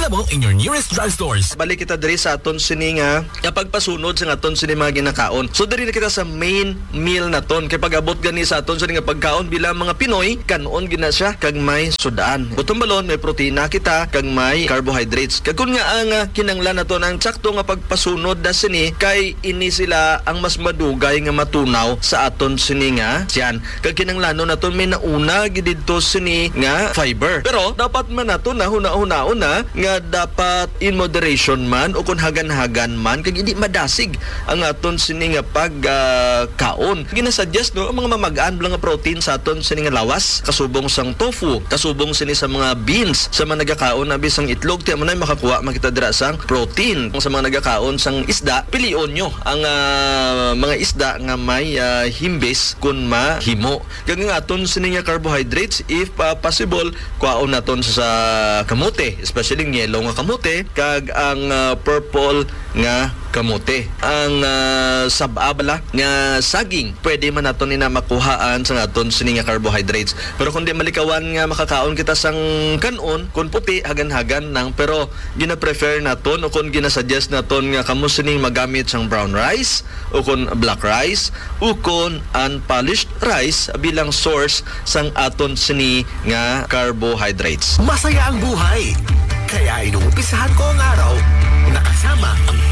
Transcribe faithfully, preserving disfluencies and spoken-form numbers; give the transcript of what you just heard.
Available in your nearest drugstores. Balik kita diri sa aton sini nga kapag pasunod sa aton sini mga ginakaon. So diri na kita sa main meal naton kay pag-abot gani sa aton sini nga pagkaon bilang mga Pinoy kanon gina siya kag may sudaan. Butong balon may protina kita kag may carbohydrates. Kag kun nga ang uh, kinanglan naton ang sakto nga pagpasunod na sini kay ini sila ang mas madugay nga matunaw sa aton sini nga siyan. Kag kinanglanon naton may nauna gid didto sini nga fiber. Pero dapat man naton na huna-hunaon na nga dapat in moderation man o kung hagan-hagan man kag hindi madasig ang aton sini nga pagkaon. Uh, Ginasuggest no ang mga mamagaan lang nga protein sa aton sini nga lawas, kasubong sang tofu, kasubong sini sa mga beans, sa mga nagakaon na bisang itlog, tiya man ay makakuha makita dira sang protein. Sa mga nagakaon sang isda, pilion nyo ang uh, mga isda nga may uh, himbis kun mahimo. Kag nga aton sini nga carbohydrates if uh, possible kuhaon naton sa kamote, especially ng yellow nga kamote kag ang uh, purple nga kamote. Ang uh, sababala nga saging pwede man naton ni na makuhaan sa aton sini nga carbohydrates. Pero kung di malikawan nga makakaon kita sang kanon kun puti hagan-hagan nang pero gina-prefer naton o kung gina-suggest naton nga kamo sining magamit sang brown rice o kung black rice o kung unpolished rice bilang source sang aton sini nga carbohydrates. Masaya ang buhay. Kaya inumpisahan ko ang araw nakasama ang